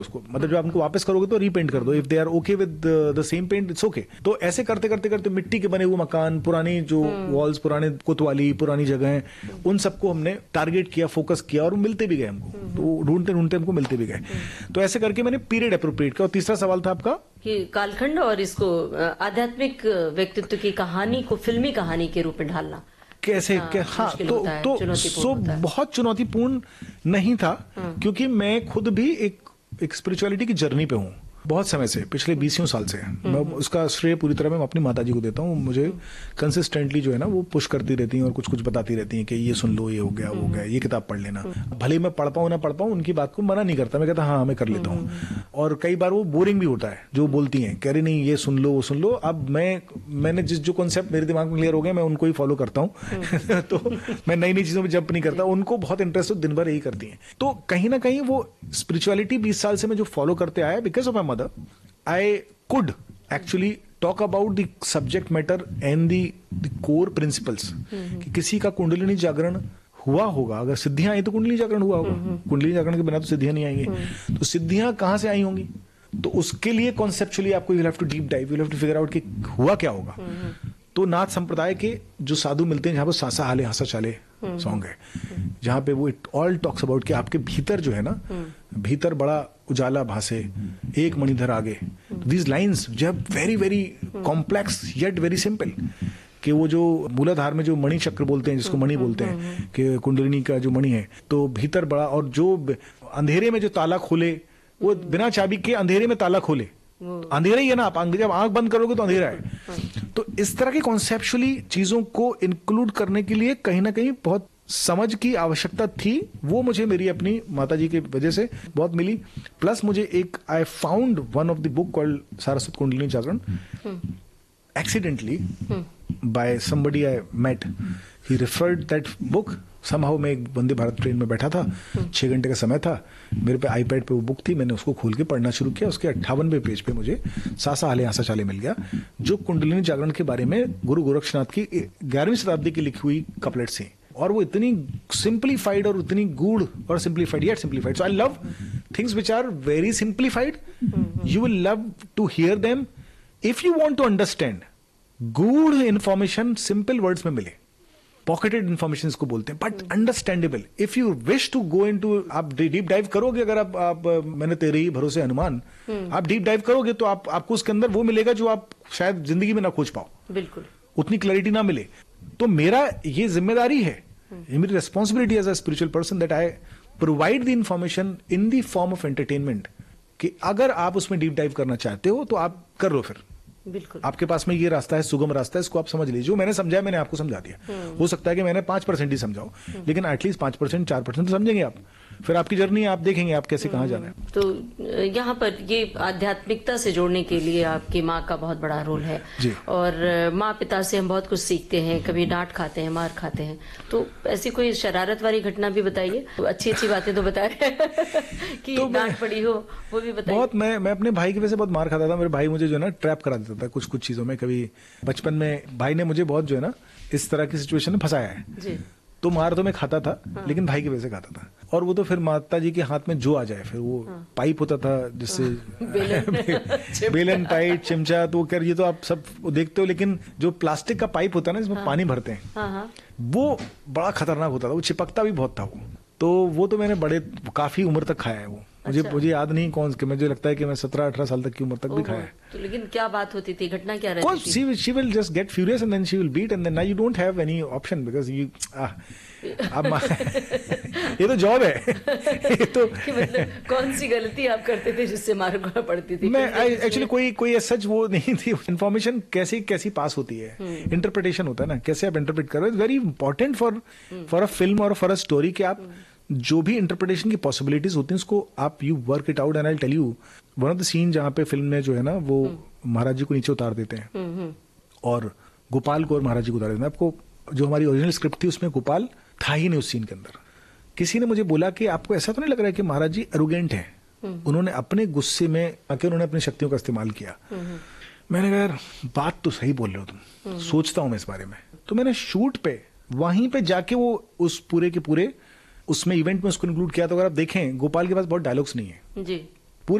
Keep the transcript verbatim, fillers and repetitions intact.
उसको, मतलब जब आप उनको वापस करोगे तो रीपेंट कर दो, if they are okay with the same paint it's okay. तो ऐसे करते करते करते मिट्टी के बने हुए मकान, पुरानी जो वॉल्स, पुराने कोतवाली, पुरानी जगहें, उन सबको हमने टारगेट किया, फोकस किया और मिलते भी गए हमको, तो ढूंढते ढूंढते हमको मिलते भी गए। तो ऐसे करके मैंने पीरियड अप्रोप्रिएट किया। और तीसरा सवाल था आपका कि कालखंड और इसको आध्यात्मिक व्यक्तित्व की कहानी को फिल्मी कहानी के रूप में ढालना कैसे, क्या, हाँ, तो तो सो बहुत चुनौतीपूर्ण नहीं था, क्योंकि मैं खुद भी एक एक स्पिरिचुअलिटी की जर्नी पे हूँ बहुत समय से, पिछले बीसियों साल से। मैं उसका श्रेय पूरी तरह मैं अपनी माता जी को देता हूँ। मुझे कंसिस्टेंटली जो है ना वो पुश करती रहती हैं और कुछ कुछ बताती रहती हैं कि ये सुन लो, ये हो गया, वो हो गया, ये किताब पढ़ लेना। भले मैं पढ़ पाऊँ ना पढ़ पाऊँ, उनकी बात को मना नहीं करता, मैं कहता हाँ मैं कर लेता हूँ। और कई बार वो बोरिंग भी होता है जो बोलती हैं, कह रही नहीं ये सुन लो, वो सुन लो। अब मैं मैंने जिस जो कॉन्सेप्ट मेरे दिमाग में क्लियर हो गया, मैं उनको ही फॉलो करता हूँ। तो मैं नई नई चीजों में जंप नहीं करता। उनको बहुत इंटरेस्ट हो, दिन भर यही करती हैं। तो कहीं ना कहीं वो स्पिरिचुअलिटी बीस साल से मैं जो फॉलो करते आया, because of my mother, I could actually talk about the subject matter and the, the core principles. कि किसी का कुंडलिनी जागरण हुआ होगा, अगर सिद्धियां आई तो कुंडलिनी जागरण हुआ होगा, कुंडलिनी जागरण के बिना तो सिद्धियां नहीं आएंगी। तो सिद्धियां कहां से आई होंगी? तो उसके लिए कॉन्सेप्चुअली आपको you have to deep dive, you have to figure out कि हुआ क्या होगा। तो नाथ संप्रदाय के जो साधु मिलते हैं, जहां पर सासा हाले हासा चाले सॉन्ग है, जहां पे वो इट ऑल टॉक्स अबाउट कि आपके भीतर जो है ना, भीतर बड़ा उजाला भासे, एक मणिधर आगे। दीज लाइन्स जो है very very complex yet very simple, कि वो जो मूलाधार में जो मणि चक्र बोलते हैं, जिसको मणि बोलते हैं, कि कुंडलिनी का जो मणि है, तो भीतर बड़ा, और जो अंधेरे में जो ताला खोले, वो बिना चाबी के अंधेरे में ताला खोले, अंधेरा ही है ना, आप जब आंख बंद करोगे तो अंधेरा है। तो इस तरह की कॉन्सेप्चुअली चीजों को इंक्लूड करने के लिए कहीं ना कहीं बहुत समझ की आवश्यकता थी। वो मुझे मेरी अपनी माताजी की वजह से बहुत मिली। प्लस मुझे एक, I found one of the book called Saraswat kundalini Jagran accidentally by somebody I met, he referred that book somehow. मैं एक वंदे भारत ट्रेन में बैठा था, छह घंटे का समय था, मेरे पे आईपैड पे वो बुक थी, मैंने उसको खोल के पढ़ना शुरू किया। उसके अट्ठावनवे पेज पे मुझे सासा हाले हासा चाले मिल गया, जो कुंडलिनी जागरण के बारे में गुरु गोरक्षनाथ की ग्यारहवीं शताब्दी की लिखी हुई कपलेट्स थी। और वो इतनी सिंप्लीफाइड और इतनी गूढ़ और simplified yet simplified. So I love things which are very simplified, you will love to hear them if you want to understand. गूढ़ इंफॉर्मेशन सिंपल वर्ड्स में मिले, पॉकेटेड इंफॉर्मेशन इसको बोलते हैं, but understandable. If you wish to go into, आप deep dive करोगे, अगर आप, आप मैंने तेरे ही भरोसे हनुमान, आप डीप डाइव करोगे तो आप आपको उसके अंदर वो मिलेगा जो आप शायद जिंदगी में ना खोज पाओ, बिल्कुल उतनी क्लैरिटी ना मिले। तो मेरा ये जिम्मेदारी है, ये मेरी responsibility as a spiritual person, that I provide the information in the form of entertainment, कि अगर आप उसमें डीप डाइव करना चाहते हो तो आप कर लो, फिर बिल्कुल आपके पास में ये रास्ता है, सुगम रास्ता है, इसको आप समझ लीजिए। जो मैंने समझा मैंने आपको समझा दिया। हो सकता है कि मैंने पांच परसेंट ही समझाऊं, लेकिन एटलीस्ट पांच परसेंट चार परसेंट तो समझेंगे आप, फिर आपकी जर्नी आप देखेंगे आप कैसे कहाँ जाना है। तो यहाँ पर ये आध्यात्मिकता से जोड़ने के लिए आपकी माँ का बहुत बड़ा रोल है, और माँ पिता से हम बहुत कुछ सीखते हैं, कभी डांट खाते हैं, मार खाते हैं। तो ऐसी कोई शरारत वाली घटना भी बताइए, तो अच्छी अच्छी बातें तो बता रहे कि तो डांट पड़ी हो वो भी बताइए। बहुत मैं मैं अपने भाई की वजह से बहुत मार खाता था। मेरे भाई मुझे जो है ना ट्रैप करा देता था कुछ कुछ चीजों में। कभी बचपन में भाई ने मुझे बहुत जो है ना इस तरह की सिचुएशन में फंसाया है जी। तो मार तो मैं खाता था, हाँ। लेकिन भाई की वजह से खाता था। और वो तो फिर माता जी के हाथ में जो आ जाए, फिर वो हाँ। पाइप होता था जिससे हाँ। बेलन पाइप चिमचा, तो कर ये तो आप सब देखते हो, लेकिन जो प्लास्टिक का पाइप होता है ना जिसमें हाँ। पानी भरते हैं हाँ। वो बड़ा खतरनाक होता था, वो चिपकता भी बहुत था वो। तो वो तो मैंने बड़े काफी उम्र तक खाया है वो। मुझे अच्छा। मुझे याद नहीं कौन के, मुझे लगता है कि मैं सत्रह अठारह साल तक की उम्र तक भी खाया है। तो लेकिन क्या बात होती थी, घटना क्या रहती थी? She, she will just get furious and then she will beat and then now you don't have any option because you ah, अब ये तो जॉब है। ये तो कि मतलब कौन सी गलती आप करते थे जिससे मार पड़ती थी? मैं एक्चुअली कोई कोई सच वो नहीं थी। इन्फॉर्मेशन कैसी कैसी पास होती है, इंटरप्रिटेशन होता है ना, कैसे आप इंटरप्रेट कर रहे हो। It's very important for for a film और फॉर अ स्टोरी कि आप जो भी इंटरप्रिटेशन की पॉसिबिलिटीज होती हैं उसको आप you work it out. And I tell you one of the scene जहां पे फिल्म में जो है ना वो महाराज जी को नीचे उतार देते हैं और गोपाल को और महाराज जी को उतार देते हैं। आपको जो हमारी ओरिजिनल स्क्रिप्ट थी उसमें गोपाल था ही नहीं उस सीन के अंदर। किसी ने मुझे बोला कि आपको ऐसा तो नहीं लग रहा है कि महाराज जी एरोगेंट हैं, उन्होंने अपने गुस्से में आके उन्होंने अपनी शक्तियों का इस्तेमाल किया। मैंने कहा यार बात तो सही बोल रहे हो तुम, सोचता हूं मैं इस बारे में। तो मैंने शूट पे वहीं पे जाके वो उस पूरे के पूरे उसमें इवेंट में उसको इंक्लूड किया। तो अगर आप देखें गोपाल के पास बहुत डायलॉग्स नहीं है जी।